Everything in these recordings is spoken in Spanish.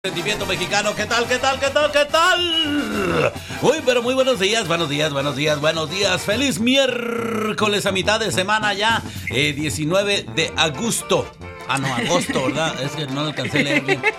Sentimiento mexicano, ¿qué tal? Uy, pero muy buenos días, feliz miércoles a mitad de semana ya, 19 de agosto. Agosto, ¿verdad? Es que no alcancé a leer bien.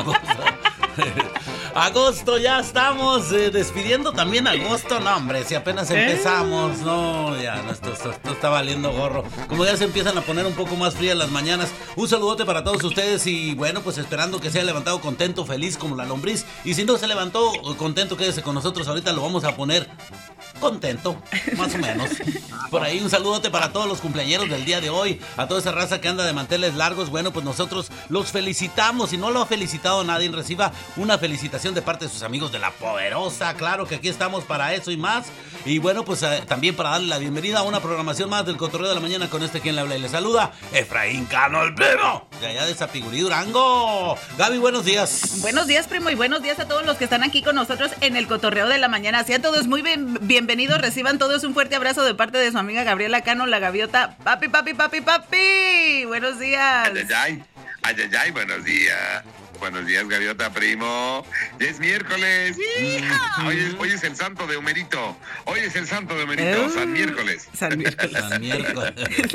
Agosto, ya estamos despidiendo también agosto. No, hombre, si apenas empezamos. No, ya, esto está valiendo gorro. Como ya se empiezan a poner un poco más frías las mañanas. Un saludote para todos ustedes y bueno, pues esperando que se haya levantado contento, feliz como la lombriz. Y si no se levantó contento, quédese con nosotros. Ahorita lo vamos a poner contento, más o menos. Por ahí un saludote para todos los cumpleañeros del día de hoy, a toda esa raza que anda de manteles largos. Bueno, pues nosotros los felicitamos. Si no lo ha felicitado nadie, reciba una felicitación de parte de sus amigos de La Poderosa. Claro que aquí estamos para eso y más. Y bueno, pues también para darle la bienvenida a una programación más del Cotorreo de la Mañana con quien le habla y le saluda, Efraín Cano, el primo, de allá de Zapigurí, Durango. Gaby, buenos días. Buenos días, primo, y buenos días a todos los que están aquí con nosotros en el Cotorreo de la Mañana. Sean todos muy bienvenidos, reciban todos un fuerte abrazo de parte de su amiga Gabriela Cano, la gaviota. Papi, buenos días. Ay, buenos días. Buenos días, gaviota, primo. Ya es miércoles. Hoy es el santo de Homerito. San Miércoles. San Miércoles.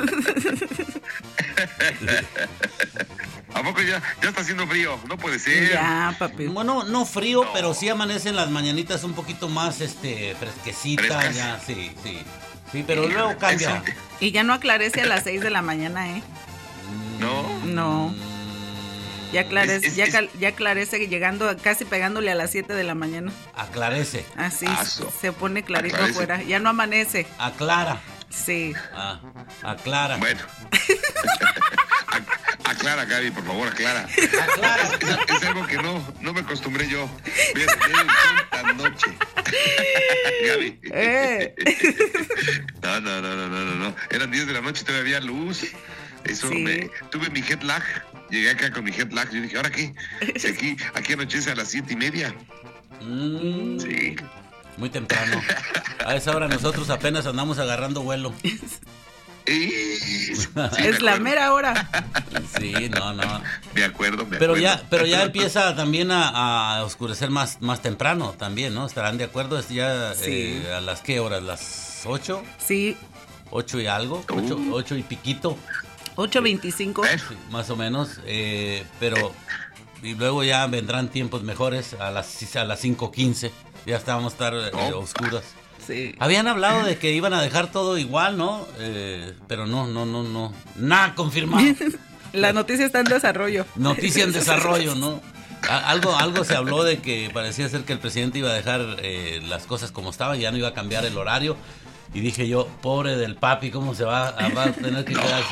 ¿A poco ya está haciendo frío? No puede ser. Ya, papi. Bueno, no frío, no. Pero sí amanecen las mañanitas un poquito más fresquecitas. ¿Frescas? Ya, sí. Sí, pero luego cambia. Y ya no aclarece a las 6 de la mañana, ¿eh? No. Ya aclarece llegando casi pegándole a las 7 de la mañana. Aclarece. Así se pone clarito afuera. Ya no amanece. Aclara. Sí. Aclara. Bueno. Aclara, Gaby, por favor, aclara. Es algo que no me acostumbré yo. Ver tanta noche. Gaby. No. Eran 10 de la noche y todavía había luz. Eso sí. Tuve mi jet lag. Llegué acá con mi jet lag. Yo dije, ¿ahora qué? Si aquí anochece a las 7:30. Sí. Muy temprano. A esa hora nosotros apenas andamos agarrando vuelo. Sí, es la mera hora. Sí, no. Me acuerdo. Pero ya empieza también a oscurecer más temprano también, ¿no? ¿Estarán de acuerdo? Ya sí. ¿A las qué horas? ¿Las 8? Sí. 8 y algo, 8 y piquito. 8:25. Sí, más o menos, pero y luego ya vendrán tiempos mejores a las 5:15. Ya vamos a estar oscuras. Sí. Habían hablado de que iban a dejar todo igual, ¿no? Pero no. Nada confirmado. La noticia está en desarrollo. Noticia en desarrollo, ¿no? Algo se habló de que parecía ser que el presidente iba a dejar las cosas como estaban, ya no iba a cambiar el horario. Y dije yo, pobre del papi, ¿cómo se va a tener que quedarse?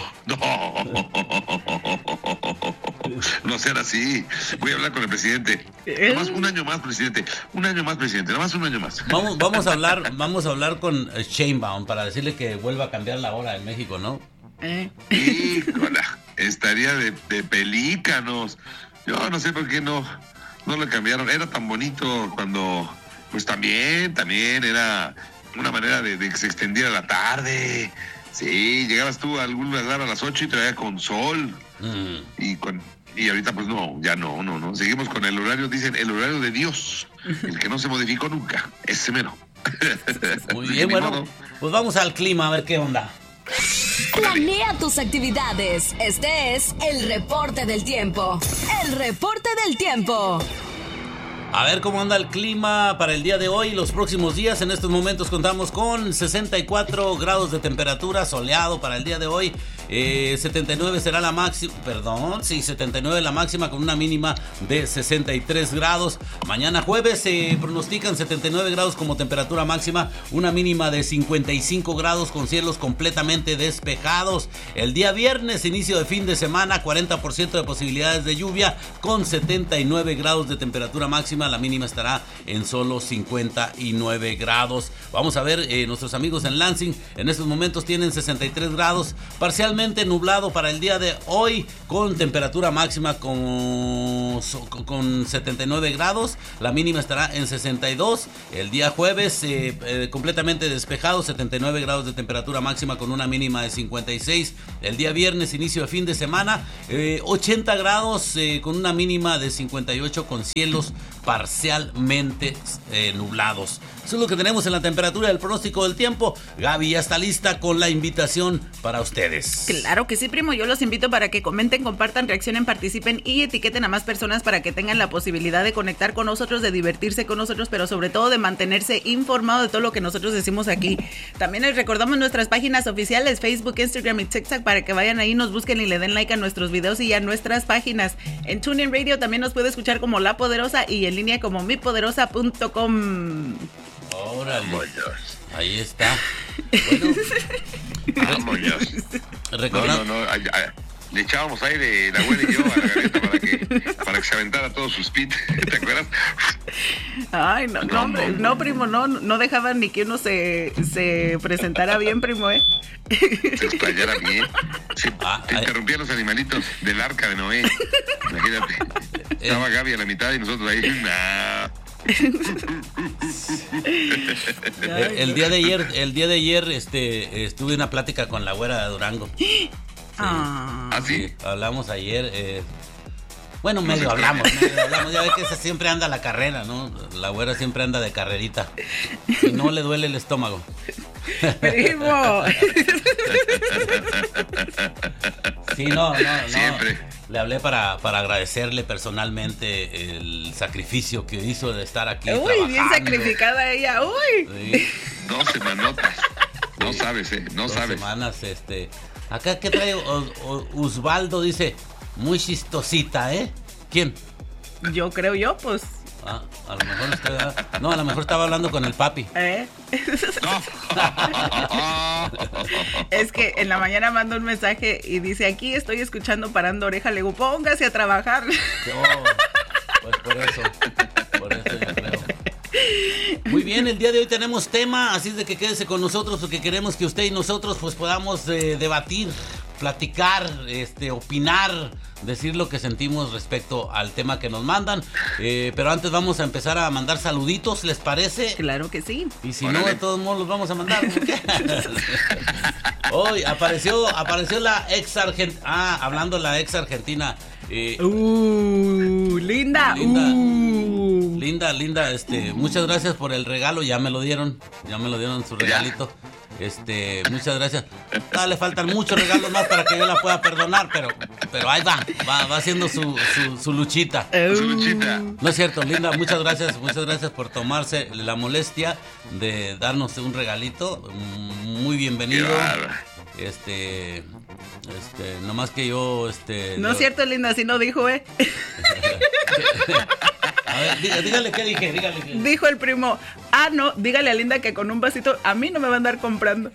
No sean así. Voy a hablar con el presidente. Nomás un año más, presidente. Nomás un año más. Vamos a hablar con Sheinbaum para decirle que vuelva a cambiar la hora en México, ¿no? Híjole, estaría de pelícanos. Yo no sé por qué no lo cambiaron. Era tan bonito cuando, pues también era una manera de que se extendiera la tarde. Sí, llegabas tú a algún lugar a las 8 y te veía con sol. Y ahorita pues ya no. Seguimos con el horario, dicen, el horario de Dios, el que no se modificó nunca, ese mero. Muy bien, bueno, pues vamos al clima a ver qué onda. Planea tus actividades. Este es el reporte del tiempo. A ver cómo anda el clima para el día de hoy y los próximos días. En estos momentos contamos con 64 grados de temperatura, soleado para el día de hoy. 79 será la máxima, 79 la máxima con una mínima de 63 grados. Mañana jueves se pronostican 79 grados como temperatura máxima, una mínima de 55 grados con cielos completamente despejados. El día viernes, inicio de fin de semana, 40% de posibilidades de lluvia con 79 grados de temperatura máxima. La mínima estará en solo 59 grados. Vamos a ver, nuestros amigos en Lansing en estos momentos tienen 63 grados, parcialmente parcialmente nublado para el día de hoy, con temperatura máxima con 79 grados. La mínima estará en 62. El día jueves completamente despejado, 79 grados de temperatura máxima con una mínima de 56. El día viernes, inicio de fin de semana, 80 grados con una mínima de 58, con cielos parcialmente nublados. Eso es lo que tenemos en la temperatura del pronóstico del tiempo. Gaby ya está lista con la invitación para ustedes. Claro que sí, primo. Yo los invito para que comenten, compartan, reaccionen, participen y etiqueten a más personas para que tengan la posibilidad de conectar con nosotros, de divertirse con nosotros, pero sobre todo de mantenerse informado de todo lo que nosotros decimos aquí. También les recordamos nuestras páginas oficiales, Facebook, Instagram y TikTok, para que vayan ahí, nos busquen y le den like a nuestros videos y a nuestras páginas. En TuneIn Radio también nos puede escuchar como La Poderosa y en línea como mipoderosa.com. Órale. Vámonos. Ahí está. Bueno, Vámonos. recordando. No. Le echábamos aire, la abuela y yo, a la gaviota para que se aventara todos sus pits. ¿Te acuerdas? Ay, no, hombre, no, primo, no dejaban ni que uno se presentara bien, primo, Se explayara bien. Se interrumpían los animalitos del arca de Noé. Imagínate. Estaba Gaby a la mitad y nosotros ahí. El día de ayer estuve en una plática con la güera de Durango. Sí. ¿Ah, sí? Hablamos ayer. Bueno, medio hablamos. Ya ves que esa siempre anda a la carrera, ¿no? La güera siempre anda de carrerita. Y no le duele el estómago. Primo. Sí, no. Siempre. Le hablé para agradecerle personalmente el sacrificio que hizo de estar aquí. Uy, trabajando. bien sacrificada ella. Uy. Sí. 2 semanotas. No sabes, no 2 sabes. semanas, Acá, ¿qué trae? Osvaldo dice, muy chistosita, ¿eh? ¿Quién? Yo creo pues. A lo mejor estaba hablando con el papi. Es que en la mañana manda un mensaje y dice, aquí estoy escuchando Parando Oreja. Le digo, póngase a trabajar. Pues por eso yo creo. Muy bien, el día de hoy tenemos tema, así es de que quédese con nosotros porque queremos que usted y nosotros pues podamos debatir, platicar, opinar, decir lo que sentimos respecto al tema que nos mandan. Pero antes vamos a empezar a mandar saluditos, ¿les parece? Claro que sí. Y si no, de todos modos los vamos a mandar. Hoy apareció la ex argentina. Hablando de la ex argentina. Linda. Linda, muchas gracias por el regalo, ya me lo dieron su regalito. Muchas gracias. Le faltan muchos regalos más para que yo la pueda perdonar, pero ahí va haciendo su luchita. No es cierto, Linda, muchas gracias por tomarse la molestia de darnos un regalito. Muy bienvenido. Nomás que yo No es cierto, Linda, así no dijo, A ver, dígale qué dije, dígale. Dijo el primo, no, dígale a Linda que con un vasito a mí no me va a andar comprando.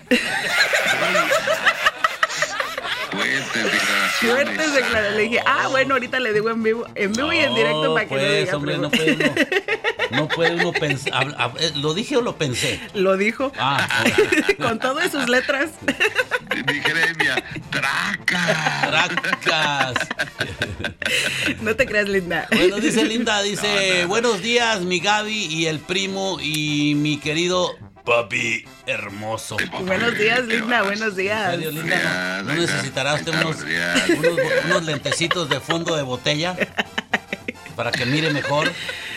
Fuertes declaraciones. Le dije, bueno, ahorita le digo en vivo y en directo para que pues, no diga. Hombre, no puede uno pensar. ¿Lo dije o lo pensé? Lo dijo. Con todo y sus letras. Dije, Tracas. No te creas, Linda. Bueno, dice Linda, buenos días, mi Gaby y el primo y mi querido papi hermoso. Buenos días, Linda, buenos días. ¿En serio, Linda? ¿No necesitará usted unos lentecitos de fondo de botella para que mire mejor?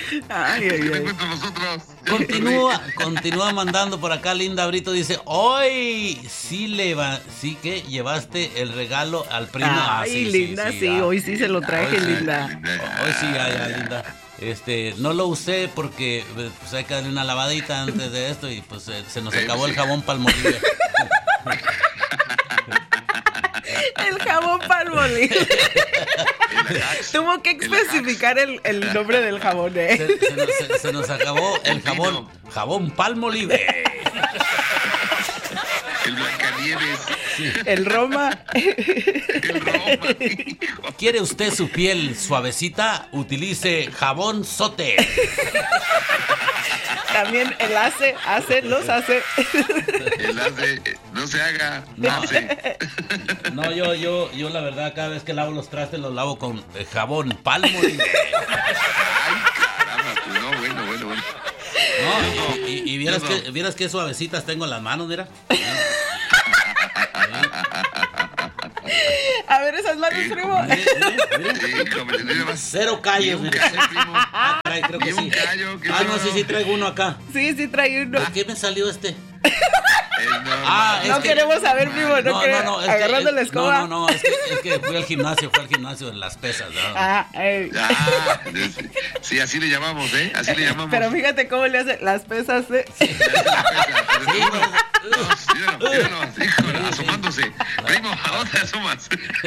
Continúa mandando por acá. Linda Brito dice, hoy sí que llevaste el regalo al primo. Linda, hoy sí se lo traje, Linda. Hoy sí, Linda. No lo usé porque pues, hay que darle una lavadita antes de esto y pues se nos acabó el jabón Palmolive. El jabón Palmolive. Tuvo que especificar el nombre del jabón, Se nos acabó el jabón Palmolive. El Blancanieves. Sí. El Roma. ¿Quiere usted su piel suavecita? Utilice jabón Sote. También el los hace. El hace, no no se haga. No sé. No, yo la verdad, cada vez que lavo los trastes, los lavo con jabón Palmolive. Ay, caramba, pues no, bueno. No, y vieras que suavecitas tengo en las manos, mira. A ver esas manos, primo. Mire. Cero callos, mire. Primo. Caray, creo que Ni un sí. callo, ¿qué No, pasó? sí traigo uno acá. Sí, trae uno. ¿Por qué me salió este? Es No queremos saber, primo, no queremos. Agarrando la escoba. No, es que fui al gimnasio en las pesas, ¿no? Sí, así le llamamos, ¿eh? Así le llamamos. Pero fíjate cómo le hacen las pesas, ¿eh? Míralo, híjole, asomándose. Primo, ¿a dónde asomas?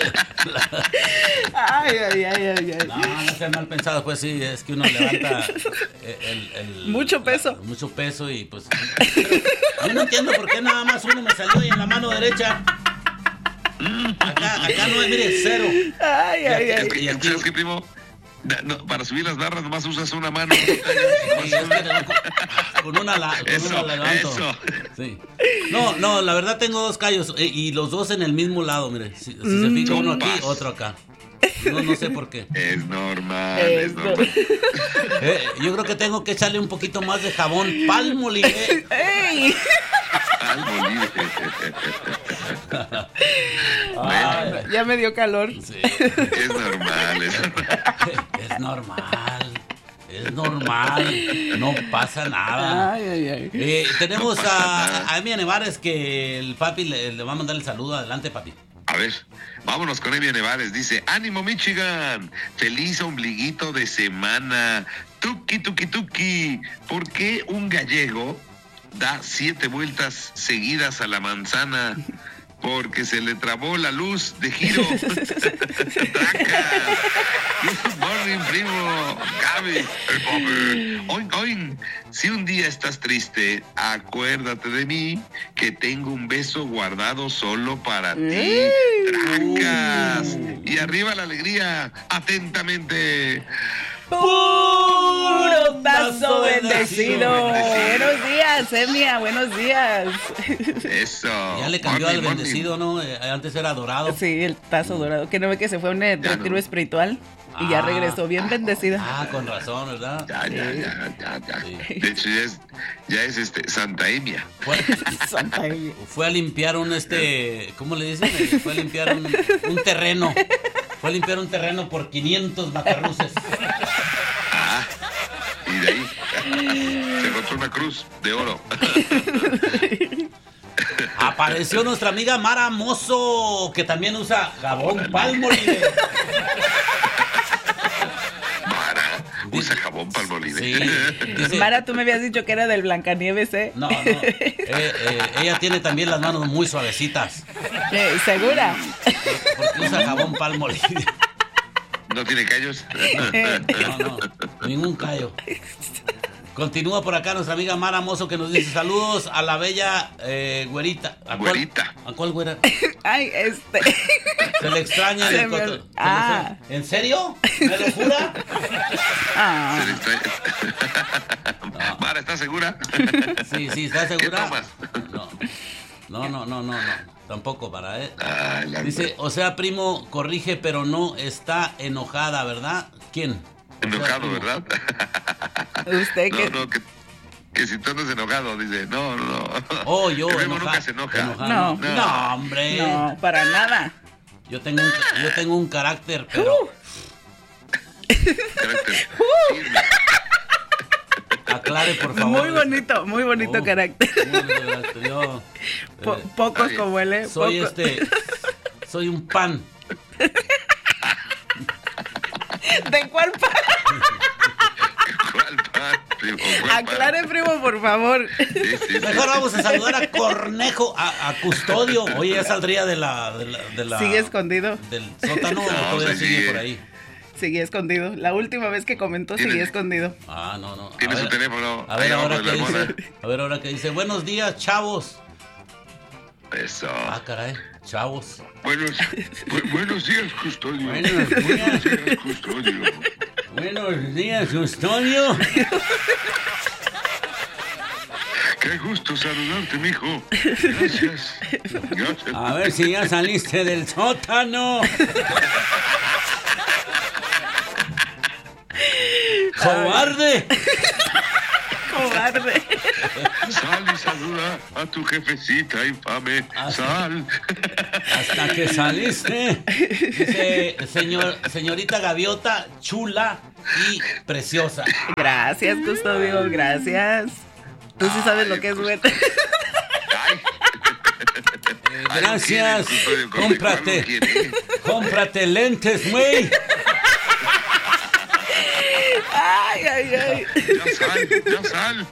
Ay. No sea mal pensado, pues sí, es que uno levanta Mucho peso. Mucho peso y pues... Yo no entiendo por qué nada más uno me salió ahí en la mano derecha. Acá no es, mire, cero. Ay. Y aquí- ¿Sabes qué, primo? No, para subir las barras nomás usas una mano. Sí, es que con una la levanto. Eso. Sí. No, la verdad tengo dos callos y los dos en el mismo lado, mire. Si se fija uno aquí, Sopas. otro acá. No sé por qué. Es normal. Yo creo que tengo que echarle un poquito más de jabón Palmolive. ¡Ey! Palmolive. Ya me dio calor. Sí, Es normal. es normal. No pasa nada. Ay. Tenemos No pasa nada. a Emi Nevares que el papi le va a mandar el saludo. Adelante, papi. A ver, vámonos con Emi Nevares. Dice, ánimo Michigan, feliz ombliguito de semana. Tuki. ¿Por qué un gallego da 7 vueltas seguidas a la manzana? Porque se le trabó la luz de giro. ¡Traca! Good morning, primo. Gaby. Oin. Si un día estás triste, acuérdate de mí, que tengo un beso guardado solo para ti. ¡Tracas! Y arriba la alegría. Atentamente. Puro tazo bendecido. Bendecido. Buenos días, Emia, buenos días. Eso. Ya le cambió al Morning. bendecido, ¿no? Antes era dorado. Sí, el tazo dorado. Que no ve que se fue a un retiro no. espiritual y ya regresó bien bendecida. Con razón, ¿verdad? Ya. Sí. De hecho, ya es Santa Emia. Santa Emia. Fue a limpiar ¿cómo le dicen? Fue a limpiar un terreno. Fue a limpiar un terreno por 500 macarruces. Y de ahí se encontró una cruz de oro. Apareció nuestra amiga Mara Mozo, que también usa jabón Palmolive. Mara, usa jabón Palmolive. Sí. Dice, Mara, tú me habías dicho que era del Blancanieves, ¿eh? no. Ella tiene también las manos muy suavecitas. ¿Segura? Porque usa jabón Palmolive. ¿No tiene callos? No, ningún callo. Continúa por acá nuestra amiga Mara Mozo que nos dice saludos a la bella güerita. Güerita. ¿A cuál güera? Ay, Se le extraña Se el me- coto- Ah. ¿En serio? ¿Me lo jura? Ah, Se le extraña. Mara, ¿estás segura? Sí, ¿estás ¿Qué segura? tomas? No. Tampoco para Ay, la Dice, o sea, primo, corrige, pero no está enojada, ¿verdad? ¿Quién? enojado, ¿verdad? usted que... No, que si tú andas enojado, dice, no. Oh, yo El primo enoja- nunca se enoja. enojado. No. No, hombre. No, para nada. Yo tengo un carácter, pero Carácter firme. aclare, por favor. Muy bonito Oh, carácter. muy bonito carácter. Yo Pocos Ay, como él, ¿eh? soy Pocos. soy un pan. ¿De cuál pan? ¿Cuál pan, primo? ¿Cuál pan? Aclare, primo, por favor. Sí. Mejor vamos a saludar a Cornejo, a Custodio. Oye, ya saldría de la Sigue escondido. del sótano o No, todavía sí sigue sigue. por ahí. Sigue escondido. La última vez que comentó, ¿Tiene- sigue escondido. No. Tiene su teléfono A ver ahí ahora abajo qué de la dice. almohada. A ver ahora qué dice. Buenos días, chavos. Eso. Caray, chavos. Buenos días, custodio. Buenos días. Custodio. Buenos días, Custodio. Qué gusto saludarte, mijo. Gracias. A ver si ya saliste del sótano. ¡Cobarde! Cobarde. Sal y saluda a tu jefecita infame. Sal. Hasta que saliste. Dice, señorita Gaviota, chula y preciosa. Gracias, Custodio, gracias. Tú sí sabes lo que es, güey. Gracias. Cómprate lentes, güey. Ay. Ya sal.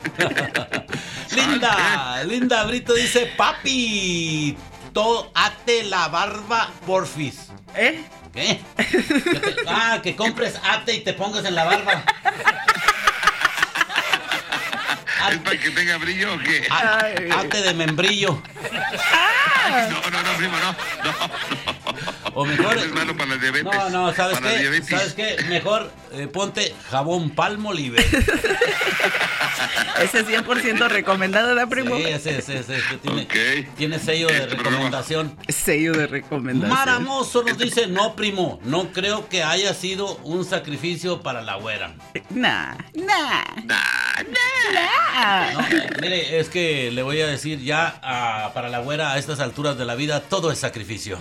Linda Brito dice, papi, ate la barba, porfis. ¿Eh? ¿Qué? Que compres ate y te pongas en la barba. ¿Es para que tenga brillo o qué? Ate de membrillo. No, primo, no. O mejor. Es malo para la diabetes. No, ¿sabes para qué? ¿Sabes qué? Mejor ponte jabón Palmolive. Ese es 100% recomendado, ¿verdad, primo? Sí, ese tiene, Okay. Tiene sello de recomendación. Sello de recomendación. Maramoso nos dice, no, primo, no creo que haya sido un sacrificio para la güera. Nah. No, mire, es que le voy a decir ya para la güera a estas alturas de la vida todo es sacrificio.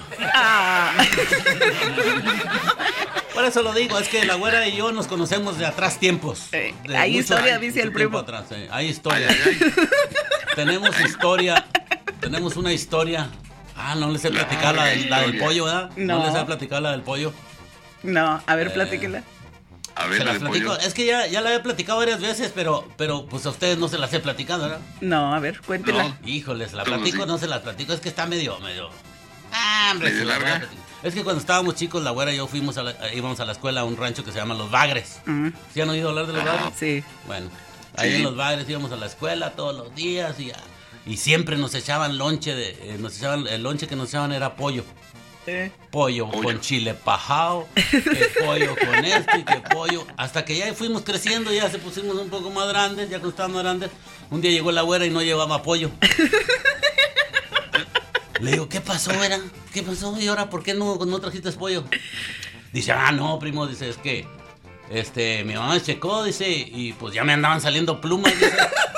Por eso lo digo, es que la güera y yo nos conocemos de atrás tiempos. Hay historia, dice el primo. Atrás, hay historia. Tenemos historia. Tenemos una historia. No les he platicado la del pollo, ¿verdad? No les he platicado la del pollo. No, a ver, platíquela. A ver, Se las platico. Es que ya la he platicado varias veces, pero pues a ustedes no se las he platicado, ¿verdad? No, a ver, cuéntela. No. Híjoles, ¿la platico o no se las platico? Es que está medio. ¿Medio larga? Es que cuando estábamos chicos, la güera y yo íbamos a la escuela a un rancho que se llama Los Bagres. ¿Sí han oído hablar de Los Bagres? Sí. Bueno, ahí en Los Bagres íbamos a la escuela todos los días y siempre nos echaban lonche el lonche que nos echaban era pollo. Pollo con chile pajao, que pollo con esto y que pollo. Hasta que ya fuimos creciendo, ya se pusimos un poco más grandes, ya que estábamos más grandes. Un día llegó la güera y no llevaba pollo. Le digo, ¿qué pasó, güera? ¿Qué pasó? ¿Y ahora por qué no trajiste pollo? Dice, no, primo, dice, es que mi mamá me checó, dice, y pues ya me andaban saliendo plumas, dice.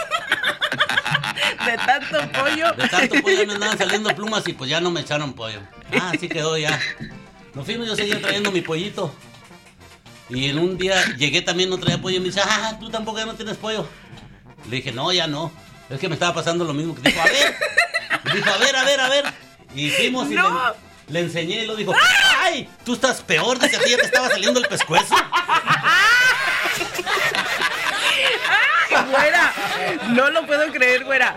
De tanto pollo. De tanto pollo me andaban saliendo plumas y pues ya no me echaron pollo. Así quedó ya. Nos fuimos, yo seguía trayendo mi pollito. Y en un día llegué también, no traía pollo. Y me dice, tú tampoco ya no tienes pollo. Le dije, no, ya no. Es que me estaba pasando lo mismo. Dijo, a ver. A ver. Y fuimos y le enseñé y lo dijo, ¡ay! Tú estás peor, dice, a ti ya te estaba saliendo el pescuezo. Güera, no lo puedo creer, güera.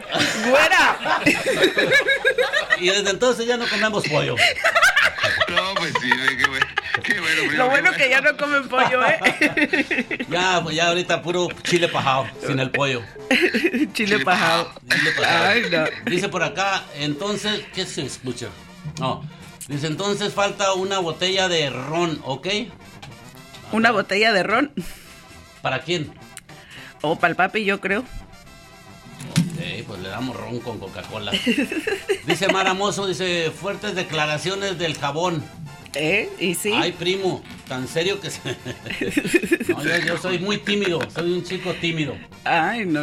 Y desde entonces ya no comemos pollo. No, pues sí, qué bueno. Primo, lo bueno que ya no comen pollo, Ya ahorita puro chile pajao, sin el pollo. Chile pajao. Ay, no. Dice por acá, entonces, ¿qué se escucha? No, dice, entonces falta una botella de ron, ¿ok? ¿Una botella de ron? ¿Para quién? Para el papi, yo creo. Ok, pues le damos ron con Coca-Cola. Dice Maramoso, dice, fuertes declaraciones del jabón. ¿Y sí? Ay, primo, tan serio que se... No, yo soy muy tímido, soy un chico tímido. Ay, no.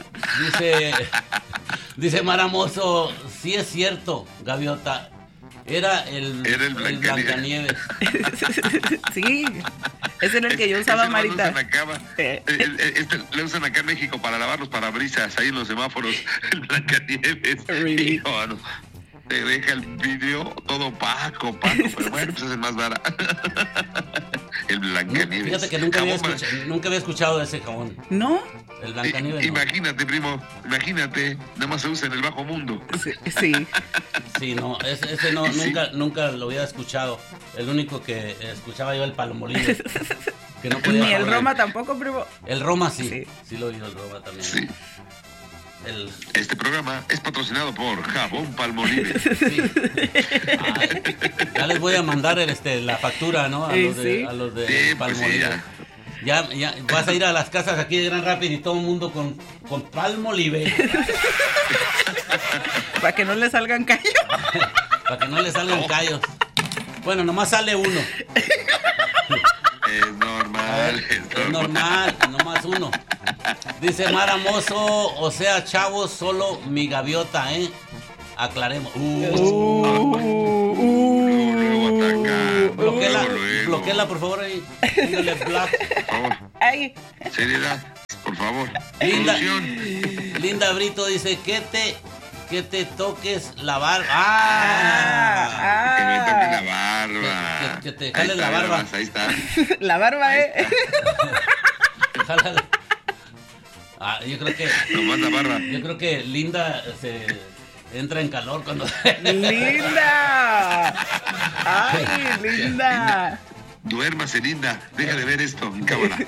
Dice Maramoso, sí es cierto, Gaviota. Era el Blancanieves. Sí, ese era el que yo usaba, Marita. Le usan acá en México para lavar los parabrisas, ahí en los semáforos, el Blancanieves. Really? Te deja el vidrio todo opaco, pero bueno, pues es el más barato. El Blancanieves. Fíjate que nunca había escuchado de ese jabón. ¿No? El Blancanieves. Imagínate, primo, nada más se usa en el bajo mundo. Sí. Sí, no, ese no, nunca lo había escuchado. El único que escuchaba yo el Palmolive. Que no podía. Ni el Roma tampoco, primo. El Roma sí lo he oído, el Roma también. Sí. Este programa es patrocinado por Jabón Palmolive. Sí. Ya les voy a mandar la factura, ¿no? A los de sí, Palmolive. Pues Ya vas a ir a las casas aquí de Gran Rapids y todo el mundo con Palmolive. Para que no le salgan callos. Para que no le salgan callos. Bueno, nomás sale uno. Es normal, Es normal, nomás uno. Dice Mara Mozo, o sea, chavos, solo mi gaviota, aclaremos. Luego ataca. Bloquéala, por favor, ahí. Póngale black. Por favor. Ay, Seriedad, por favor. Linda, Solución. Linda Brito dice que te toques la barba. Que me toque la barba. Que te Ahí jales está, la barba. Ahí está. la barba, Jálale. Yo creo que Nomás la barba. Yo creo que Linda se entra en calor cuando... ¡Linda! ¡Ay, Linda! Duérmase, Linda. Deja de ver esto en cámara.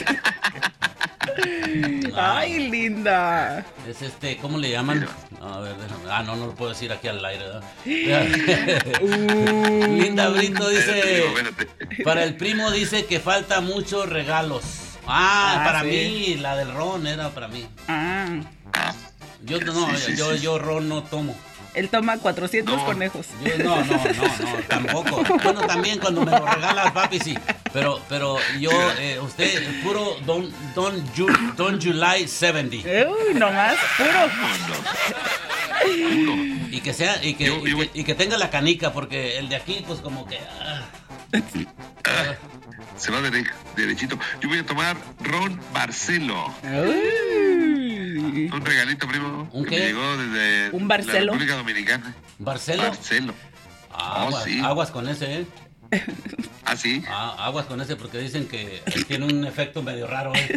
¡Ay, Linda! Es ¿cómo le llaman? A ver, déjame. No lo puedo decir aquí al aire, ¿verdad? Linda Brito dice... Para el primo dice que falta muchos regalos. Para sí. mí, la del ron era para mí. Yo no, Sí. yo ron no tomo. Él toma 400 conejos. No, tampoco. Bueno, también cuando me lo regalas, papi, sí. Pero yo, usted, puro Don July 70. Uy, nomás, puro. Y que sea, y que tenga la canica, porque el de aquí, pues como que... Se va derechito. Yo voy a tomar ron Barcelo. Uy. Un regalito, primo. ¿Un que qué? me llegó desde ¿Un Barcelo? la República Dominicana. ¿Barcelo? Barcelo. Sí. Aguas con ese, ¿Ah, sí? Aguas con ese porque dicen que tiene un efecto medio raro, No,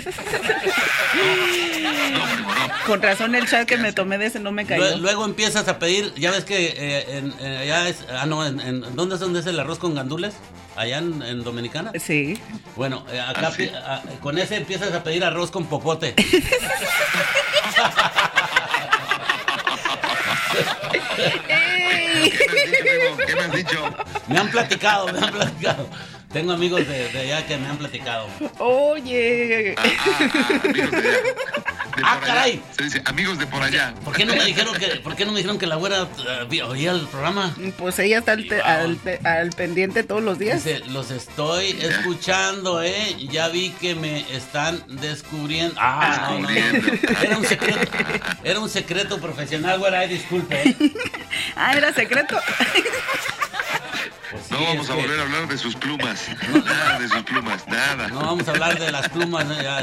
primo, no. Con razón el chat que me tomé de ese no me cayó. Luego empiezas a pedir, ya ves que allá es, ¿dónde es el arroz con gandules? Allá en Dominicana. Sí. Bueno, acá sí. con ese empiezas a pedir arroz con popote. ¡Ey! ¿Qué me has dicho? Me han platicado. Tengo amigos de allá que me han platicado. Oye. Amigos de allá. De por Caray. allá. Se dice amigos de por allá. ¿Por qué no me dijeron que la güera oía el programa? Pues ella está al pendiente todos los días. Dice, los estoy escuchando, ya vi que me están descubriendo. No. Era un secreto profesional, güera, disculpe. Era secreto. Pues sí, No vamos a volver a hablar de sus plumas. Nada de sus plumas, nada. No vamos a hablar de las plumas, ¿no? Ya.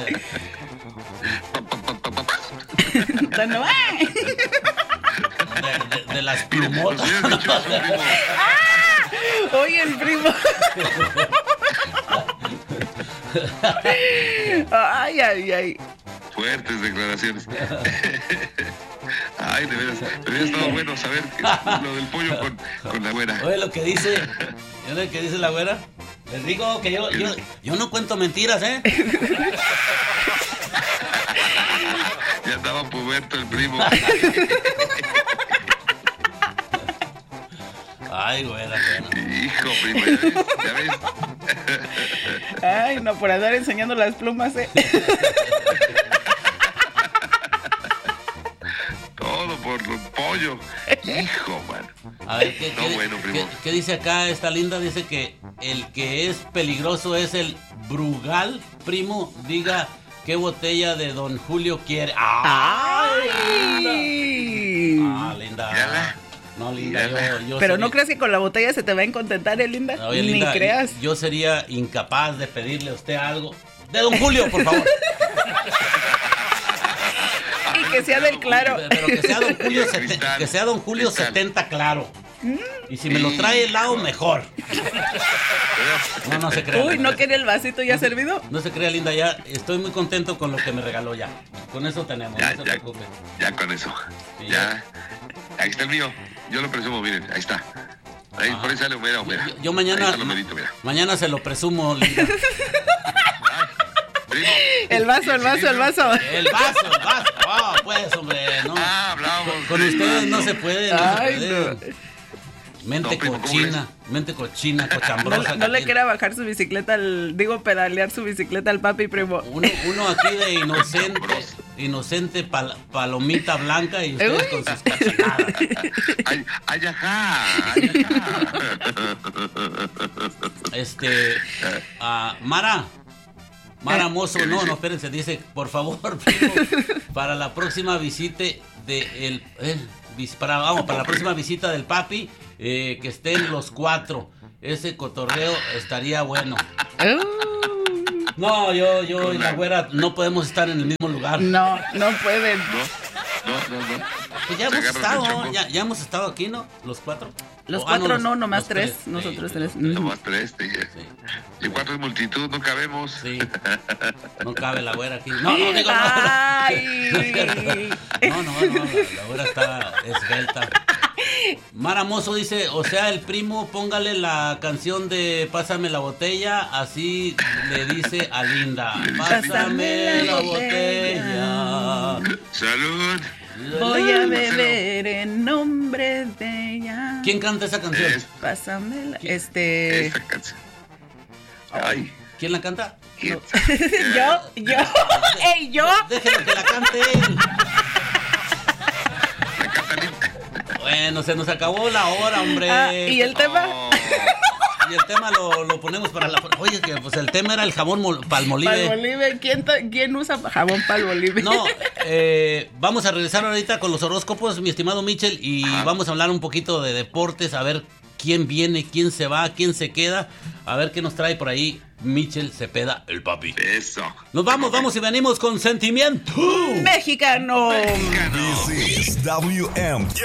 Bueno, De las Pues plumotas. hubieras dicho eso, primo. oye, el primo. Ay. Fuertes declaraciones. Ay, de veras. Pero hubiera estado bueno saber lo del pollo con la güera. Oye, lo que dice la güera. Les digo que yo no cuento mentiras, Ya estaba puberto el primo. Ay, güera. Hijo, primo, ya ves. Ay, no, por andar enseñando las plumas, Todo por el pollo. Hijo, mano. A ver, ¿qué dice acá esta Linda? Dice que el que es peligroso es el Brugal, primo. Diga qué botella de Don Julio quiere. ¡Ay! Linda. Yala. No, Linda, yo Pero sería- no creas que con la botella se te va a contentar, Linda. Oye, Ni Linda, creas. yo sería incapaz de pedirle a usted algo. De Don Julio, por favor. Y que sea del claro. Pero que sea Don Julio, Cristal. que sea Don Julio Cristal. 70 claro. Y si me lo trae helado, mejor. No se crea. Uy, ¿no quiere el vasito ya servido? No se crea, Linda, ya estoy muy contento con lo que me regaló ya. Con eso tenemos, Ya, no se preocupe. Ya con eso. Sí, Ya. Ahí está el mío. Yo lo presumo, miren. Ahí está. Ahí por ahí sale humera. Yo Ahí mañana, está lo merito, mira. mañana se lo presumo, Linda. Primo. El vaso. El vaso. Pues, hombre, no. Hablamos. Con del ustedes no vaso. se puede, Ay, no. Mente cochina, cochambrosa. No le quiera bajar su bicicleta, pedalear su bicicleta al papi, primo. Uno aquí de inocente palomita blanca y ustedes con sus cachinadas. Ay, ajá. Mara Mozo, no, espérense, dice, por favor, primo, para la próxima visita para la próxima visita del papi, que estén los 4. Ese cotorreo estaría bueno. No, yo y la güera no podemos estar en el mismo lugar. No pueden. No. Pues ya hemos estado aquí, ¿no? Los 4. Los 4 no, nomás 3. Nosotros 3. Nomás 3, sí. Y 4 es multitud, no cabemos. Sí. No cabe la güera aquí. No, digo no. Ay. No, la güera está esbelta. Mara Mozo dice, o sea, el primo, póngale la canción de Pásame la botella, así le dice a Linda. Pásame la botella. Salud. Voy a beber en nombre de ella. ¿Quién canta esa canción? Pásamela. Esta canción. Ay. ¿Quién la canta? Yo. ¡Ey, yo! Déjenlo que la cante él. Bueno, se nos acabó la hora, hombre. ¿Y el tema? Y el tema lo ponemos para la... Oye, que pues el tema era el jabón Palmolive. Palmolive, ¿quién usa jabón Palmolive? No, vamos a regresar ahorita con los horóscopos, mi estimado Mitchell, y vamos a hablar un poquito de deportes, a ver quién viene, quién se va, quién se queda, a ver qué nos trae por ahí Mitchell Cepeda, el papi. Eso. Nos vamos y venimos con sentimiento mexicano. This is WMJ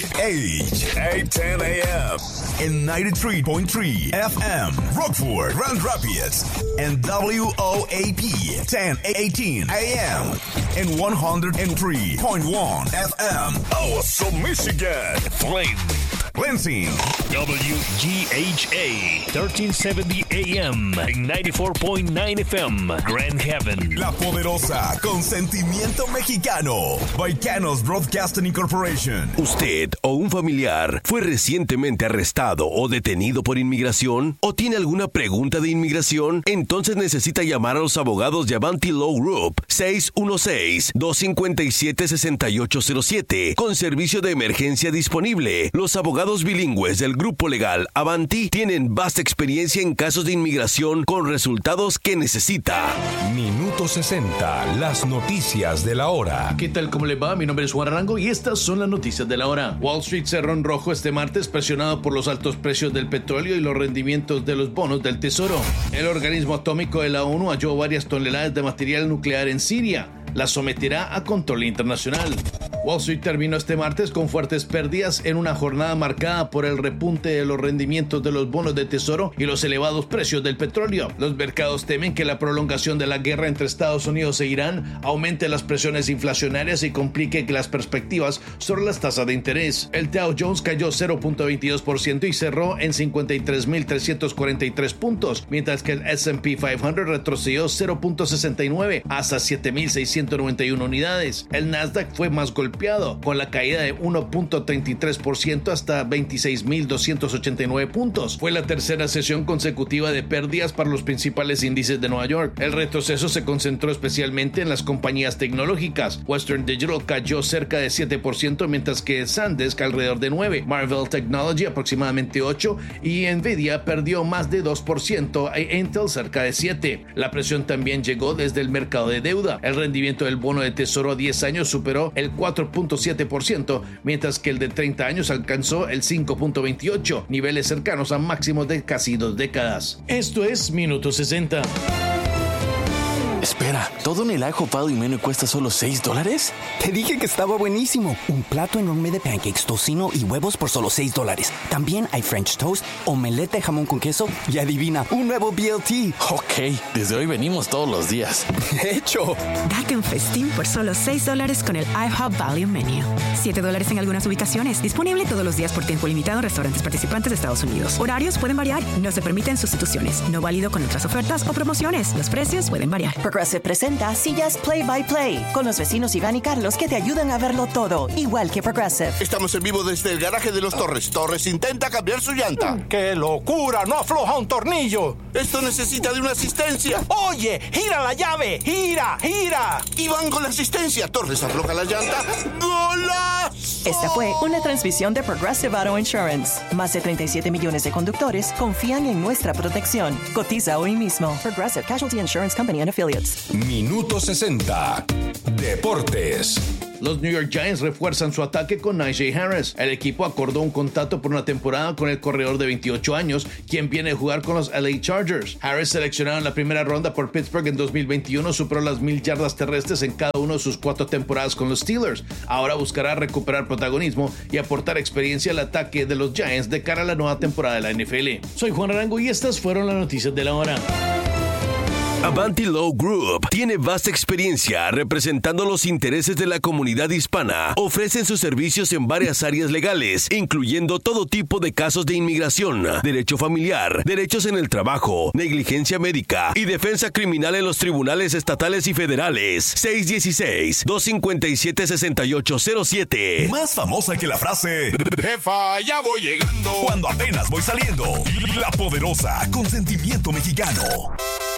H810 AM and 93.3 FM Rockford, Grand Rapids, and WOAP 1018 AM and 103.1 FM also Michigan, Flint, Lansing, WGHA 1370 AM and 94.9 FM Grand Haven. La Poderosa con sentimiento mexicano. Baicanos Broadcasting Incorporation. ¿Usted o un familiar fue recientemente arrestado o detenido por inmigración? ¿O tiene alguna pregunta de inmigración? Entonces necesita llamar a los abogados de Avanti Law Group 616-257-6807 con servicio de emergencia disponible. Los abogados bilingües del grupo legal Avanti tienen vasta experiencia en casos de inmigración con resultados que necesita. Minuto 60, las noticias de la hora. ¿Qué tal? ¿Cómo le va? Mi nombre es Juan Arango y estas son las noticias de la hora. Wall Street cerró en rojo este martes presionado por los altos precios del petróleo y los rendimientos de los bonos del Tesoro. El organismo atómico de la ONU halló varias toneladas de material nuclear en Siria. La someterá a control internacional. Wall Street terminó este martes con fuertes pérdidas en una jornada marcada por el repunte de los rendimientos de los bonos de tesoro y los elevados precios del petróleo. Los mercados temen que la prolongación de la guerra entre Estados Unidos e Irán aumente las presiones inflacionarias y complique las perspectivas sobre las tasas de interés. El Dow Jones cayó 0.22% y cerró en 53.343 puntos, mientras que el S&P 500 retrocedió 0.69 hasta 7.691 unidades. El Nasdaq fue más golpeado, con la caída de 1.33% hasta 26.289 puntos. Fue la tercera sesión consecutiva de pérdidas para los principales índices de Nueva York. El retroceso se concentró especialmente en las compañías tecnológicas. Western Digital cayó cerca de 7%, mientras que SanDisk alrededor de 9%, Marvell Technology aproximadamente 8% y Nvidia perdió más de 2% e Intel cerca de 7%. La presión también llegó desde el mercado de deuda. El rendimiento del bono de tesoro a 10 años superó el 4.7%, mientras que el de 30 años alcanzó el 5.28%, niveles cercanos a máximos de casi 2 décadas. Esto es Minuto 60. Espera, ¿todo en el IHOP Value Menu cuesta solo $6? Te dije que estaba buenísimo. Un plato enorme de pancakes, tocino y huevos por solo $6. También hay French toast, omelette de jamón con queso y adivina, un nuevo BLT. Ok, desde hoy venimos todos los días. ¡Hecho! Date un festín por solo $6 con el IHOP Value Menu. $7 en algunas ubicaciones. Disponible todos los días por tiempo limitado en restaurantes participantes de Estados Unidos. Horarios pueden variar. No se permiten sustituciones. No válido con otras ofertas o promociones. Los precios pueden variar. Progressive presenta Sillas Play by Play con los vecinos Iván y Carlos que te ayudan a verlo todo, igual que Progressive. Estamos en vivo desde el garaje de los Torres. Torres intenta cambiar su llanta. ¡Qué locura! ¡No afloja un tornillo! Esto necesita de una asistencia. ¡Oye! ¡Gira la llave! ¡Gira! Iván con la asistencia. Torres afloja la llanta. ¡Golazo! Esta fue una transmisión de Progressive Auto Insurance. Más de 37 millones de conductores confían en nuestra protección. Cotiza hoy mismo. Progressive Casualty Insurance Company and Affiliates. Minuto 60. Deportes. Los New York Giants refuerzan su ataque con Najee Harris. El equipo acordó un contrato por una temporada con el corredor de 28 años, quien viene a jugar con los LA Chargers. Harris, seleccionado en la primera ronda por Pittsburgh en 2021, superó las 1,000 yardas terrestres en cada una de sus 4 temporadas con los Steelers. Ahora buscará recuperar protagonismo y aportar experiencia al ataque de los Giants de cara a la nueva temporada de la NFL. Soy Juan Arango y estas fueron las noticias de la hora. Avanti Law Group tiene vasta experiencia representando los intereses de la comunidad hispana. Ofrecen sus servicios en varias áreas legales, incluyendo todo tipo de casos de inmigración, derecho familiar, derechos en el trabajo, negligencia médica y defensa criminal en los tribunales estatales y federales. 616-257-6807. Más famosa que la frase "Jefa, ya voy llegando", cuando apenas voy saliendo. La poderosa, con sentimiento mexicano.